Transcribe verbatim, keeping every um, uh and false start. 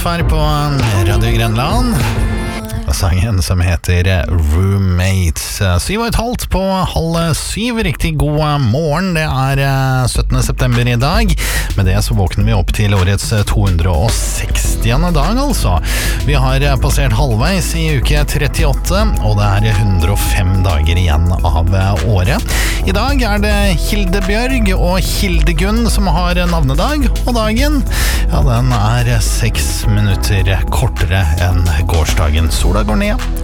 her på Radio Grenland. Sangen som heter Roommates. Syv og et halvt på halv syv. Riktig god morgen. Det er syttende september i dag. Med det så våkner vi opp til årets to hundre og sekstiende dag, altså. Vi har passert halvveis i uke trettiåtte, og det er hundre og fem dager igjen av året. I dag er det Hildebjørg og Hildegunn som har navnedag, og dagen, ja, den er seks minutter kortere enn gårsdagen. Sola går ned,